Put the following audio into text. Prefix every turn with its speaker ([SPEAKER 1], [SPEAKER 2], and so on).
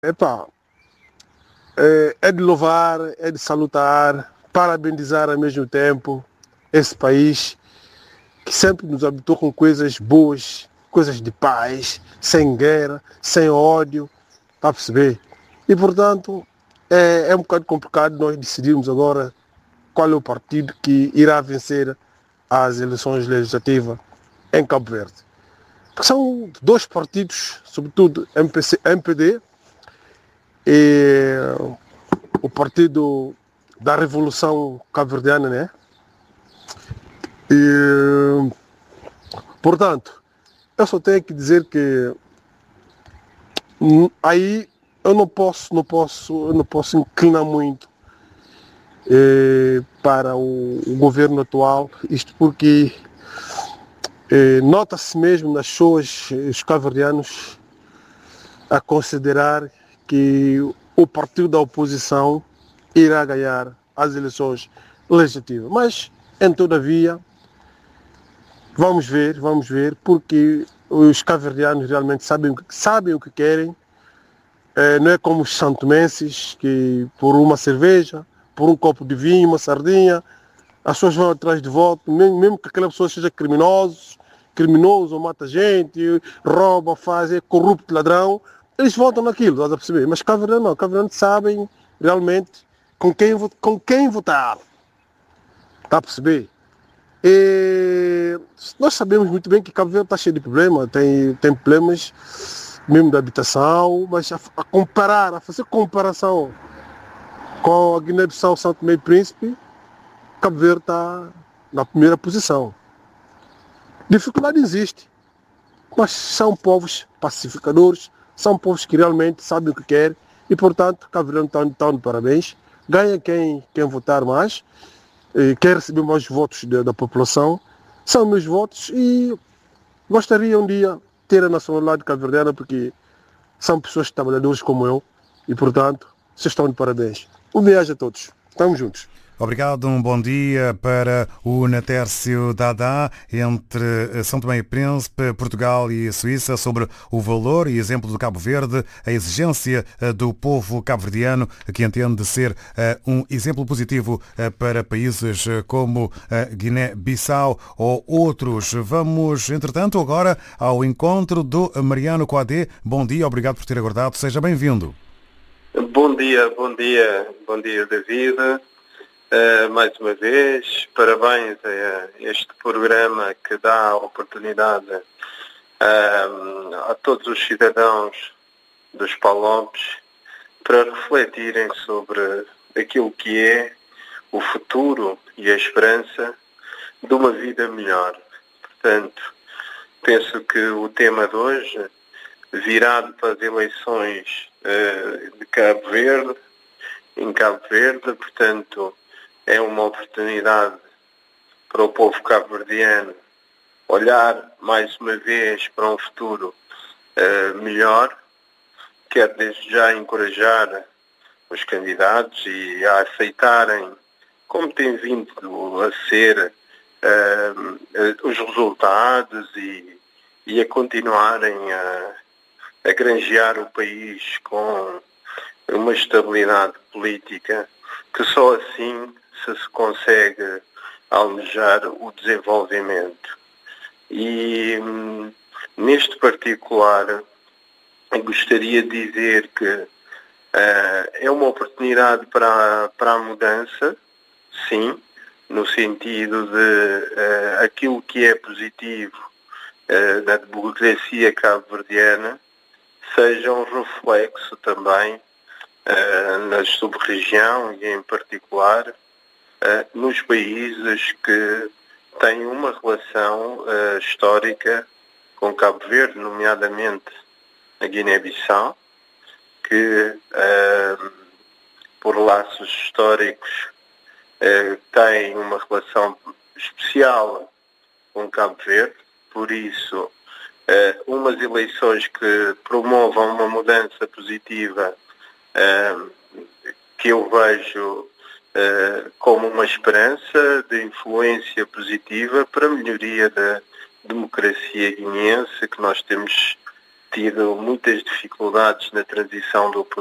[SPEAKER 1] Epá, é de louvar, é de salutar, parabenizar ao mesmo tempo esse país que sempre nos habitou com coisas boas, coisas de paz, sem guerra, sem ódio, está a perceber? E portanto é um bocado complicado nós decidirmos agora qual é o partido que irá vencer as eleições legislativas em Cabo Verde. Porque são dois partidos, sobretudo MPC, MPD e o Partido da Revolução Cabo-Verdiana, né? E, portanto, eu só tenho que dizer que aí eu não posso inclinar muito para o governo atual, isto porque nota-se mesmo nas pessoas, os cabo-verdianos, a considerar que o partido da oposição irá ganhar as eleições legislativas. Mas, em todavia, vamos ver, porque os cabo-verdianos realmente sabem o que querem. Não é como os santomenses, que por uma cerveja, por um copo de vinho, uma sardinha, as pessoas vão atrás de voto, mesmo que aquela pessoa seja criminoso, ou mata gente, rouba, faz, é corrupto, ladrão, eles votam naquilo, estás a perceber? Mas Cabo-Verde não, Cabo-Verde sabem realmente com quem votar, está a perceber? E nós sabemos muito bem que Cabo Verde está cheio de problemas, tem problemas mesmo de habitação, mas a fazer comparação com a Guiné-Bissau, São Tomé e Príncipe, Cabo Verde está na primeira posição. Dificuldade existe, mas são povos pacificadores, são povos que realmente sabem o que querem e, portanto, Cabo Verde está de parabéns. Ganha quem votar mais, quer receber mais votos da população. São meus votos e gostaria um dia de ter a nacionalidade cabo-verdiana porque são pessoas trabalhadoras como eu e, portanto, vocês estão de parabéns. Um beijo a todos. Estamos juntos.
[SPEAKER 2] Obrigado, um bom dia para o Natércio Dadá, entre São Tomé e Príncipe, Portugal e Suíça, sobre o valor e exemplo do Cabo Verde, a exigência do povo cabo-verdiano, que entende ser um exemplo positivo para países como Guiné-Bissau ou outros. Vamos, entretanto, agora ao encontro do Mariano Coadé. Bom dia, obrigado por ter aguardado, seja bem-vindo.
[SPEAKER 3] Bom dia, David. Mais uma vez, parabéns a este programa que dá a oportunidade a todos os cidadãos dos Palopes para refletirem sobre aquilo que é o futuro e a esperança de uma vida melhor. Portanto, penso que o tema de hoje, virado para as eleições de Cabo Verde, em Cabo Verde, portanto, é uma oportunidade para o povo cabo-verdiano olhar mais uma vez para um futuro melhor. Quero desde já encorajar os candidatos e a aceitarem, como tem vindo a ser, os resultados e a continuarem a granjear o país com uma estabilidade política que só assim se consegue almejar o desenvolvimento. E neste particular gostaria de dizer que é uma oportunidade para a mudança, sim, no sentido de aquilo que é positivo da democracia cabo-verdiana seja um reflexo também na sub-região e em particular nos países que têm uma relação histórica com Cabo Verde, nomeadamente a Guiné-Bissau, que por laços históricos tem uma relação especial com Cabo Verde, por isso umas eleições que promovam uma mudança positiva que eu vejo como uma esperança de influência positiva para a melhoria da democracia guineense que nós temos tido muitas dificuldades na transição do